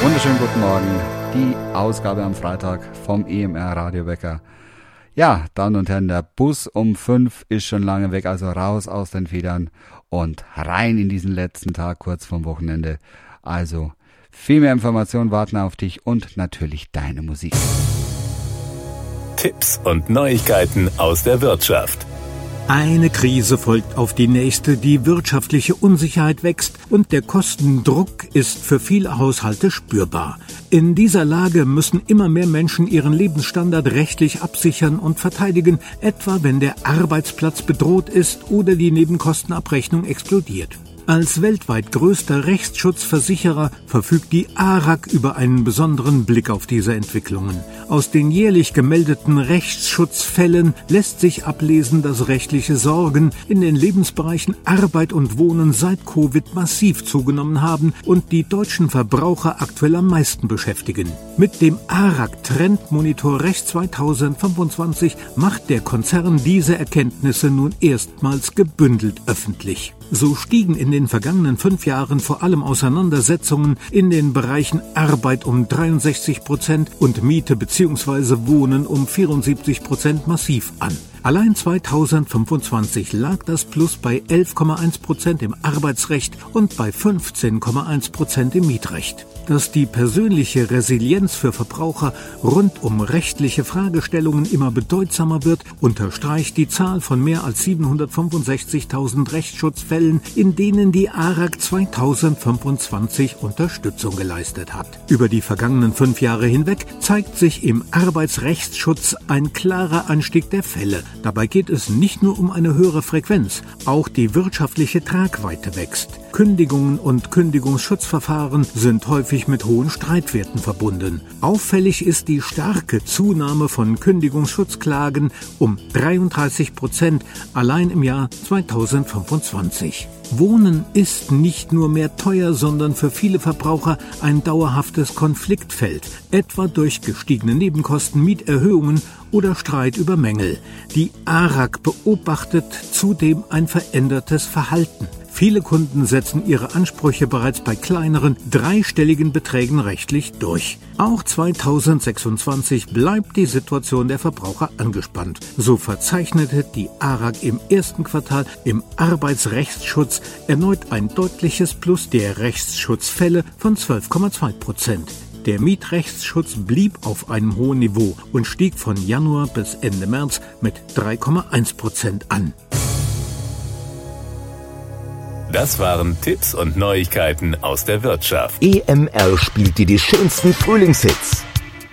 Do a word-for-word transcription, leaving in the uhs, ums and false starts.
Wunderschönen guten Morgen, die Ausgabe am Freitag vom E M R Radiowecker. Ja, Damen und Herren, der Bus um fünf ist schon lange weg, also raus aus den Federn und rein in diesen letzten Tag kurz vorm Wochenende. Also viel mehr Informationen warten auf dich und natürlich deine Musik. Tipps und Neuigkeiten aus der Wirtschaft. Eine Krise folgt auf die nächste, die wirtschaftliche Unsicherheit wächst und der Kostendruck ist für viele Haushalte spürbar. In dieser Lage müssen immer mehr Menschen ihren Lebensstandard rechtlich absichern und verteidigen, etwa wenn der Arbeitsplatz bedroht ist oder die Nebenkostenabrechnung explodiert. Als weltweit größter Rechtsschutzversicherer verfügt die A R A G über einen besonderen Blick auf diese Entwicklungen. Aus den jährlich gemeldeten Rechtsschutzfällen lässt sich ablesen, dass rechtliche Sorgen in den Lebensbereichen Arbeit und Wohnen seit Covid massiv zugenommen haben und die deutschen Verbraucher aktuell am meisten beschäftigen. Mit dem A R A G Trendmonitor Recht zweitausendfünfundzwanzig macht der Konzern diese Erkenntnisse nun erstmals gebündelt öffentlich. So stiegen in den vergangenen fünf Jahren vor allem Auseinandersetzungen in den Bereichen Arbeit um dreiundsechzig Prozent und Miete bzw. Wohnen um vierundsiebzig Prozent massiv an. Allein zweitausendfünfundzwanzig lag das Plus bei elf Komma eins Prozent im Arbeitsrecht und bei fünfzehn Komma eins Prozent im Mietrecht. Dass die persönliche Resilienz für Verbraucher rund um rechtliche Fragestellungen immer bedeutsamer wird, unterstreicht die Zahl von mehr als siebenhundertfünfundsechzigtausend Rechtsschutzfällen, in denen die A R A G zweitausendfünfundzwanzig Unterstützung geleistet hat. Über die vergangenen fünf Jahre hinweg zeigt sich im Arbeitsrechtsschutz ein klarer Anstieg der Fälle. Dabei geht es nicht nur um eine höhere Frequenz, auch die wirtschaftliche Tragweite wächst. Kündigungen und Kündigungsschutzverfahren sind häufig mit hohen Streitwerten verbunden. Auffällig ist die starke Zunahme von Kündigungsschutzklagen um dreiunddreißig Prozent allein im Jahr zweitausendfünfundzwanzig. Wohnen ist nicht nur mehr teuer, sondern für viele Verbraucher ein dauerhaftes Konfliktfeld, etwa durch gestiegene Nebenkosten, Mieterhöhungen oder Streit über Mängel. Die A R A G beobachtet zudem ein verändertes Verhalten. Viele Kunden setzen ihre Ansprüche bereits bei kleineren, dreistelligen Beträgen rechtlich durch. Auch zweitausendsechsundzwanzig bleibt die Situation der Verbraucher angespannt. So verzeichnete die A R A G im ersten Quartal im Arbeitsrechtsschutz erneut ein deutliches Plus der Rechtsschutzfälle von zwölf Komma zwei Prozent. Der Mietrechtsschutz blieb auf einem hohen Niveau und stieg von Januar bis Ende März mit drei Komma eins Prozent an. Das waren Tipps und Neuigkeiten aus der Wirtschaft. E M R spielt dir die schönsten Frühlingshits.